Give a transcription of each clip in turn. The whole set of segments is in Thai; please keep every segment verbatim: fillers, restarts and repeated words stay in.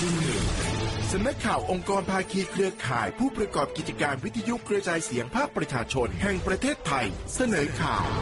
สำนักข่าวองค์กรภาคีเครือข่ายผู้ประกอบกิจการวิทยุกระจายเสียงภาคประชาชนแห่งประเทศไทยเสนอข่าว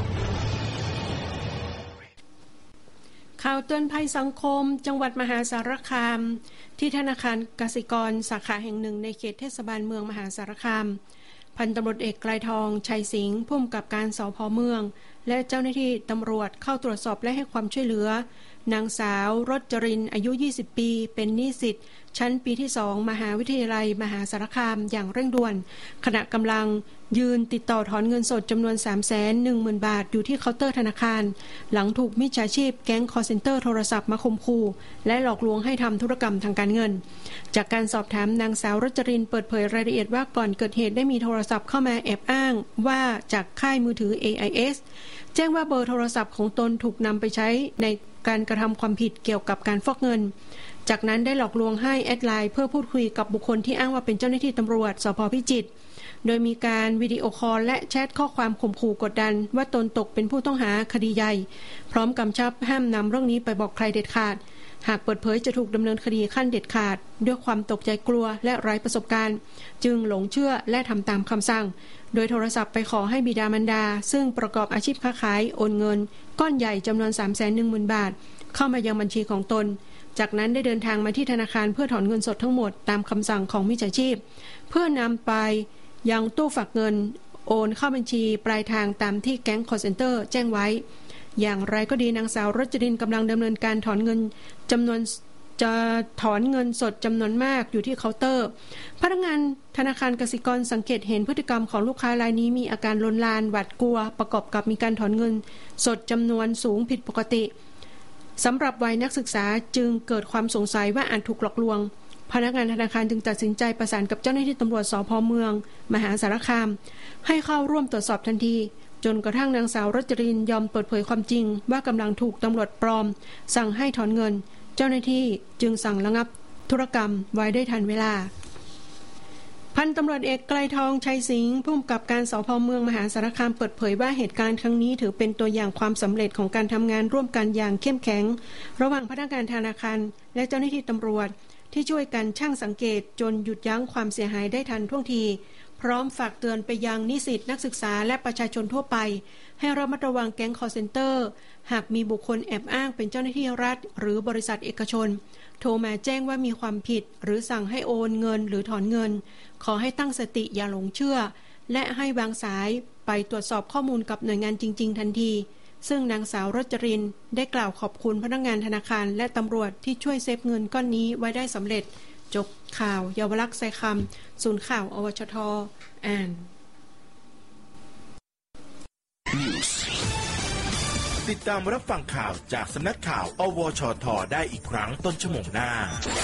ข่าวเตือนภัยสังคมจังหวัดมหาสารคามที่ธนาคารกสิกรสาขาแห่งหนึ่งในเขตเทศบาลเมืองมหาสารคามพันตำรวจเอกไกลทองชัยสิงห์ผู้กำกับการสภ.เมืองและเจ้าหน้าที่ตำรวจเข้าตรวจสอบและให้ความช่วยเหลือนางสาวรจรินอายุยี่สิบปีเป็นนิสิตชั้นปีที่สองมหาวิทยาลัยมหาสารคามอย่างเร่งด่วนขณะกำลังยืนติดต่อถอนเงินสดจำนวน สามแสนหนึ่งหมื่น บาทอยู่ที่เคาน์เตอร์ธนาคารหลังถูกมิจฉาชีพแก๊งคอลเซ็นเตอร์โทรศัพท์มาข่มขู่และหลอกลวงให้ทำธุรกรรมทางการเงินจากการสอบถามนางสาวรจรินเปิดเผยรายละเอียดว่าก่อนเกิดเหตุได้มีโทรศัพท์เข้ามาแอบอ้างว่าจากค่ายมือถือ เอ ไอ เอส แจ้งว่าเบอร์โทรศัพท์ของตนถูกนำไปใช้ในการกระทำความผิดเกี่ยวกับการฟอกเงินจากนั้นได้หลอกลวงให้แอดไลน์เพื่อพูดคุยกับบุคคลที่อ้างว่าเป็นเจ้าหน้าที่ตำรวจสภ.พิจิตรโดยมีการวิดีโอคอลและแชทข้อความข่มขู่กดดันว่าตนตกเป็นผู้ต้องหาคดีใหญ่พร้อมกำชับห้ามนำเรื่องนี้ไปบอกใครเด็ดขาดหากเปิดเผยจะถูกดำเนินคดีขั้นเด็ดขาดด้วยความตกใจกลัวและไร้ประสบการณ์จึงหลงเชื่อและทำตามคำสั่งโดยโทรศัพท์ไปขอให้บิดามารดาซึ่งประกอบอาชีพค้าขายโอนเงินก้อนใหญ่จำนวน สามแสนหนึ่งหมื่น บาทเข้ามายังบัญชีของตนจากนั้นได้เดินทางมาที่ธนาคารเพื่อถอนเงินสดทั้งหมดตามคำสั่งของมิจฉาชีพเพื่อนำไปยังตู้ฝากเงินโอนเข้าบัญชีปลายทางตามที่แก๊งคอลเซ็นเตอร์แจ้งไว้อย่างไรก็ดีนางสาวรจรินกำลังดำเนินการถอนเงินจำนวนจะถอนเงินสดจำนวนมากอยู่ที่เคาน์เตอร์พนักงานธนาคารกสิกรสังเกตเห็นพฤติกรรมของลูกค้ารายนี้มีอาการลนลานหวาดกลัวประกอบกับมีการถอนเงินสดจำนวนสูงผิดปกติสำหรับวัยนักศึกษาจึงเกิดความสงสัยว่าอาจถูกหลอกลวงพนักงานธนาคารจึงตัดสินใจประสานกับเจ้าหน้าที่ตำรวจสภ.เมืองมหาสารคามให้เข้าร่วมตรวจสอบทันทีจนกระทั่งนางสาวรจรินยอมเปิดเผยความจริงว่ากำลังถูกตำรวจปลอมสั่งให้ถอนเงินเจ้าหน้าที่จึงสั่งระงับธุรกรรมไว้ได้ทันเวลาพันตำรวจเอกไกลทองชัยสิงห์ผู้กำกับการสภ.เมืองมหาสารคามเปิดเผยว่าเหตุการณ์ครั้งนี้ถือเป็นตัวอย่างความสำเร็จของการทำงานร่วมกันอย่างเข้มแข็งระหว่างพนักงานธนาคารและเจ้าหน้าที่ตำรวจที่ช่วยกันชั่งสังเกตจนหยุดยั้งความเสียหายได้ทันท่วงทีพร้อมฝากเตือนไปยังนิสิตนักศึกษาและประชาชนทั่วไปให้ระมัดระวังแก๊งคอลเซ็นเตอร์หากมีบุคคลแอบอ้างเป็นเจ้าหน้าที่รัฐหรือบริษัทเอกชนโทรมาแจ้งว่ามีความผิดหรือสั่งให้โอนเงินหรือถอนเงินขอให้ตั้งสติอย่าหลงเชื่อและให้วางสายไปตรวจสอบข้อมูลกับหน่วยงานจริงๆทันทีซึ่งนางสาวรจรินได้กล่าวขอบคุณพนักงานธนาคารและตำรวจที่ช่วยเซฟเงินก้อนนี้ไว้ได้สำเร็จจบข่าวเยาวลักษณ์ไซคำศูนย์ข่าวอวชท.อ่านติดตามรับฟังข่าวจากสำนักข่าวอวชท.ได้อีกครั้งต้นชั่วโมงหน้า